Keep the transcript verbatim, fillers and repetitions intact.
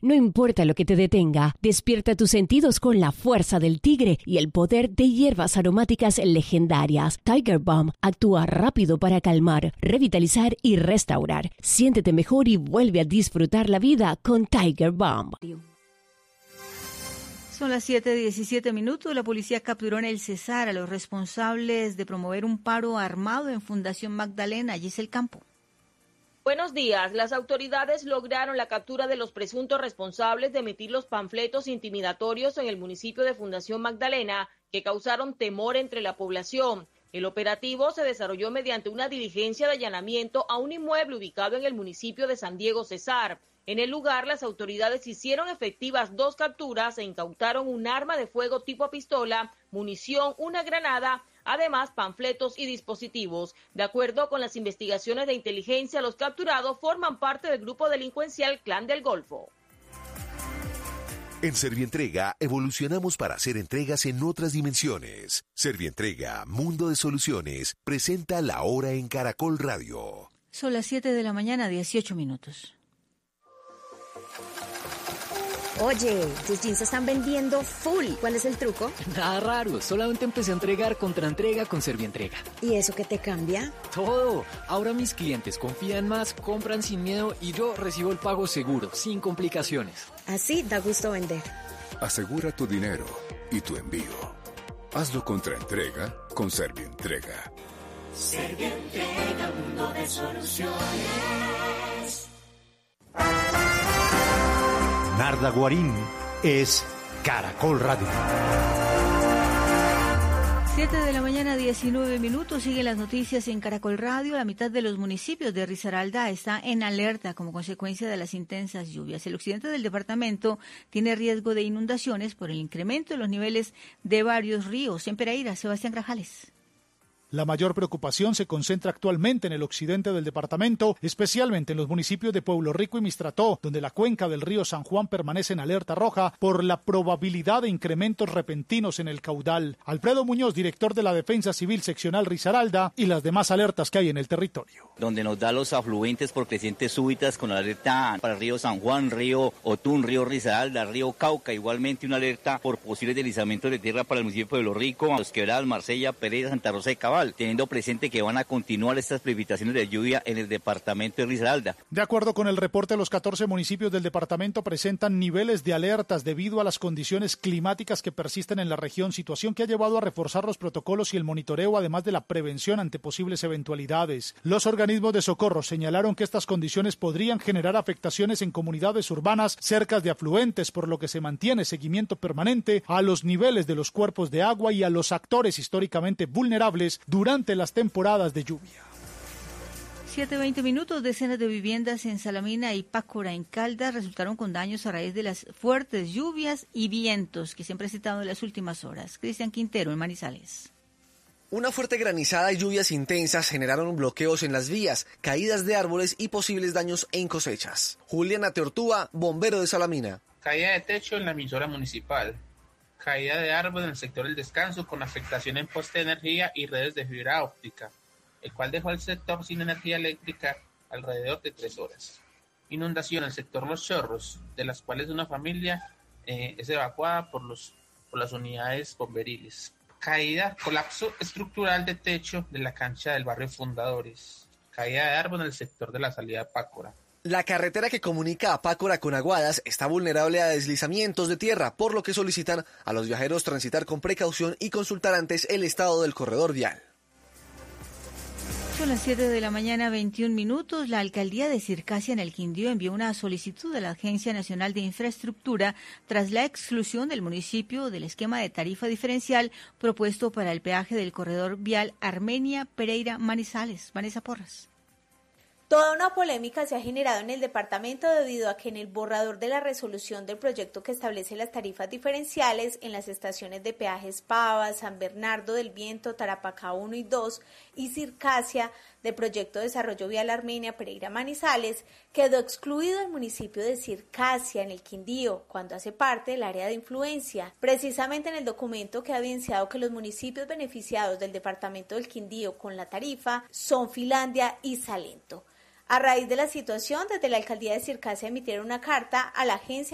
No importa lo que te detenga, despierta tus sentidos con la fuerza del tigre y el poder de hierbas aromáticas legendarias. Tiger Balm actúa rápido para calmar, revitalizar y restaurar. Siéntete mejor y vuelve a disfrutar la vida con Tiger Balm. Son las siete diecisiete minutos. La policía capturó en el Cesar a los responsables de promover un paro armado en Fundación Magdalena. Giselle Campo. Buenos días. Las autoridades lograron la captura de los presuntos responsables de emitir los panfletos intimidatorios en el municipio de Fundación Magdalena que causaron temor entre la población. El operativo se desarrolló mediante una diligencia de allanamiento a un inmueble ubicado en el municipio de San Diego Cesar. En el lugar, las autoridades hicieron efectivas dos capturas e incautaron un arma de fuego tipo pistola, munición, una granada, además panfletos y dispositivos. De acuerdo con las investigaciones de inteligencia, los capturados forman parte del grupo delincuencial Clan del Golfo. En Servientrega evolucionamos para hacer entregas en otras dimensiones. Servientrega, Mundo de Soluciones, presenta La Hora en Caracol Radio. Son las siete de la mañana, dieciocho minutos. Oye, tus jeans se están vendiendo full. ¿Cuál es el truco? Nada raro, solamente empecé a entregar contra entrega con Servientrega. ¿Y eso qué te cambia? Todo. Ahora mis clientes confían más, compran sin miedo y yo recibo el pago seguro, sin complicaciones. Así da gusto vender. Asegura tu dinero y tu envío. Hazlo contra entrega con Servientrega. Servientrega, mundo de soluciones. Narda Guarín es Caracol Radio. siete de la mañana, diecinueve minutos. Siguen las noticias en Caracol Radio. La mitad de los municipios de Risaralda está en alerta como consecuencia de las intensas lluvias. El occidente del departamento tiene riesgo de inundaciones por el incremento de los niveles de varios ríos. En Pereira, Sebastián Grajales. La mayor preocupación se concentra actualmente en el occidente del departamento, especialmente en los municipios de Pueblo Rico y Mistrató, donde la cuenca del río San Juan permanece en alerta roja por la probabilidad de incrementos repentinos en el caudal. Alfredo Muñoz, director de la Defensa Civil Seccional Risaralda, y las demás alertas que hay en el territorio. Donde nos da los afluentes por crecientes súbitas con alerta para el río San Juan, río Otún, río Risaralda, río Cauca, igualmente una alerta por posibles deslizamientos de tierra para el municipio de Pueblo Rico, Los Quebradas, Marsella, Pereira, Santa Rosa de Cabal, teniendo presente que van a continuar estas precipitaciones de lluvia en el departamento de Risaralda. De acuerdo con el reporte, los catorce municipios del departamento presentan niveles de alertas debido a las condiciones climáticas que persisten en la región, situación que ha llevado a reforzar los protocolos y el monitoreo, además de la prevención ante posibles eventualidades. Los organismos de socorro señalaron que estas condiciones podrían generar afectaciones en comunidades urbanas cerca de afluentes, por lo que se mantiene seguimiento permanente a los niveles de los cuerpos de agua y a los actores históricamente vulnerables durante las temporadas de lluvia. siete veinte minutos. Decenas de viviendas en Salamina y Pácora, en Caldas, resultaron con daños a raíz de las fuertes lluvias y vientos que se han presentado en las últimas horas. Cristian Quintero, en Manizales. Una fuerte granizada y lluvias intensas generaron bloqueos en las vías, caídas de árboles y posibles daños en cosechas. Juliana Teortúa, bombero de Salamina. Caída de techo en la emisora municipal. Caída de árbol en el sector del descanso con afectación en poste de energía y redes de fibra óptica, el cual dejó al sector sin energía eléctrica alrededor de tres horas. Inundación en el sector Los Chorros, de las cuales una familia eh, es evacuada por, los, por las unidades bomberiles. Caída, colapso estructural de techo de la cancha del barrio Fundadores. Caída de árbol en el sector de la salida de Pácora. La carretera que comunica a Pácora con Aguadas está vulnerable a deslizamientos de tierra, por lo que solicitan a los viajeros transitar con precaución y consultar antes el estado del corredor vial. Son las siete de la mañana, veintiún minutos. La alcaldía de Circasia en el Quindío envió una solicitud a la Agencia Nacional de Infraestructura tras la exclusión del municipio del esquema de tarifa diferencial propuesto para el peaje del corredor vial Armenia Pereira Manizales. Vanessa Porras. Toda una polémica se ha generado en el departamento debido a que en el borrador de la resolución del proyecto que establece las tarifas diferenciales en las estaciones de peajes Pava, San Bernardo del Viento, Tarapacá uno y dos y Circasia del proyecto de desarrollo vial Armenia Pereira Manizales, quedó excluido el municipio de Circasia en el Quindío, cuando hace parte del área de influencia. Precisamente en el documento queda evidenciado que los municipios beneficiados del departamento del Quindío con la tarifa son Finlandia y Salento. A raíz de la situación, desde la alcaldía de Circasia emitieron una carta a la Agencia